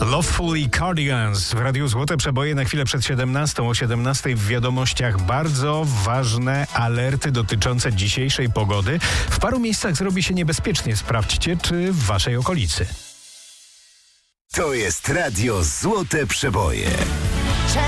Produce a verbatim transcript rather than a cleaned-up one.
Lovefully Cardigans w Radiu Złote Przeboje na chwilę przed siedemnastą. O siedemnastej w wiadomościach bardzo ważne alerty dotyczące dzisiejszej pogody. W paru miejscach zrobi się niebezpiecznie. Sprawdźcie, czy w waszej okolicy. To jest Radio Złote Przeboje.